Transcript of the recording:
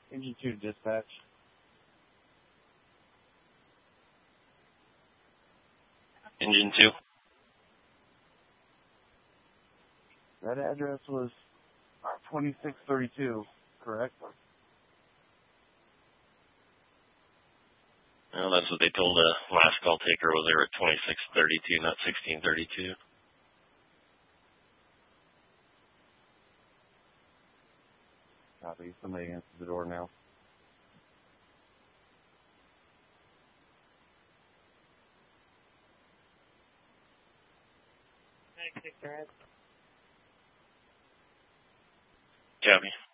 Engine 2 dispatch. Engine 2. That address was 2632, correct? Well, that's what they told the last call taker was they were at 2632, not 1632. Copy. Somebody answers the door now. Copy.